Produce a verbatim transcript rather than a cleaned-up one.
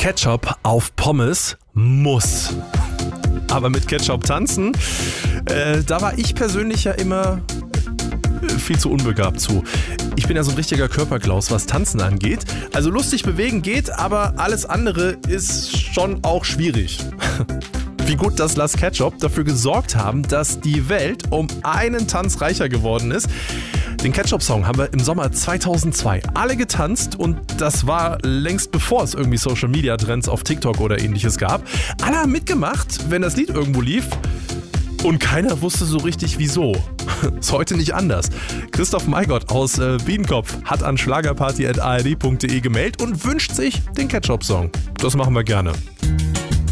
Ketchup auf Pommes muss. Aber mit Ketchup tanzen, äh, da war ich persönlich ja immer viel zu unbegabt zu. Ich bin ja so ein richtiger Körperklaus, was Tanzen angeht. Also lustig bewegen geht, aber alles andere ist schon auch schwierig. Wie gut, dass Las Ketchup dafür gesorgt haben, dass die Welt um einen Tanz reicher geworden ist. Den Ketchup-Song haben wir im Sommer zweitausendzwei alle getanzt und das war längst bevor es irgendwie Social-Media-Trends auf TikTok oder ähnliches gab. Alle haben mitgemacht, wenn das Lied irgendwo lief und keiner wusste so richtig wieso. Ist heute nicht anders. Christoph Maigott aus äh, Biedenkopf hat an schlagerparty at a r d punkt d e gemeldet und wünscht sich den Ketchup-Song. Das machen wir gerne.